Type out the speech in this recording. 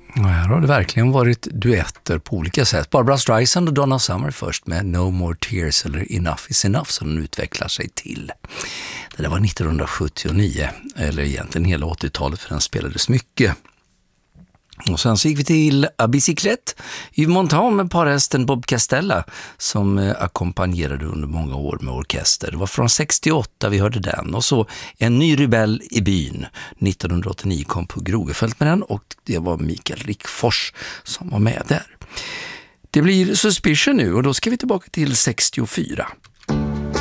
Och här har det verkligen varit duetter på olika sätt. Barbra Streisand och Donna Summer först med No More Tears eller Enough is Enough som den utvecklar sig till. Det där var 1979, eller egentligen hela 80-talet, för den spelades mycket. Och sen så gick vi till A Bicyclette i Montan med parhästen Bob Castella som ackompanjerade under många år med orkester. Det var från 68 vi hörde den. Och så En ny rebell i byn. 1989 kom på Grogefält med den och det var Mikael Rickfors som var med där. Det blir Suspicion nu och då ska vi tillbaka till 64.